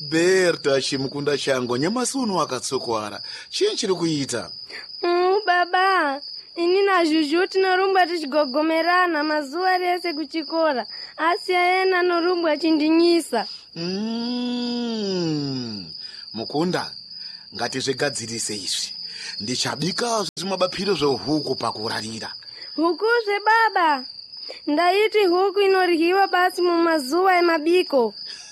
Berta chimukunda changu nyamasuno akatsokwara. Chii chiri kuita? Baba, ini na Juju tinorumba tichigogomerana mazuva rese kuchikora. Asi ayena norumba achindinyisa. Mukunda, ngatizvigadzirise izvi. Ndichabika zvimabapiro zvehuku pakurarira. Huku baba. Ndaiti huku inoryiwa basi mumazuva emabiko.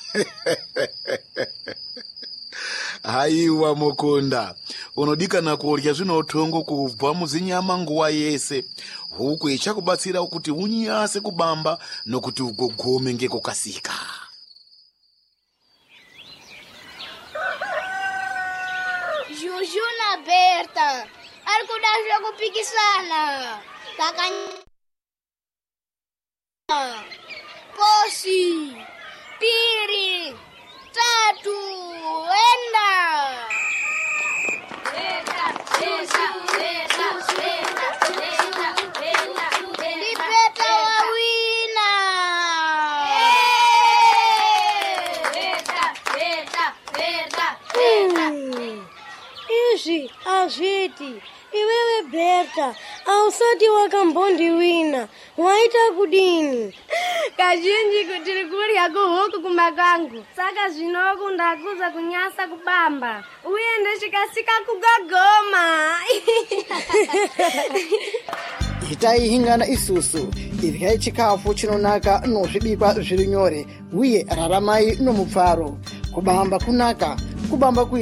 Haiwa Mukunda, unodikana kurya zvinotongo kubva muzinyama nguva yese. Huku ichakubatsira kuti unyase kubamba nokuti ugogome ngekukasika. Juju na Berta arikuda zvekupikisana. Posi, piri, tatu, enda. Dipeta wawina. Izvi azviti. Iwewe Berta, ausati wakambondiwina. Waita kudini? Kazhinji kuti kurya kuhuku kumakangu. Saka zvinoku ndakuza kunyasa kubamba. Uye ndachikasika kugagoma. Itai hingana isusu. Iryai chikafu chinonaka nozvibikwa zviri nyore. Uye raramai nomupfaro. Kubamba kunaka. Kubamba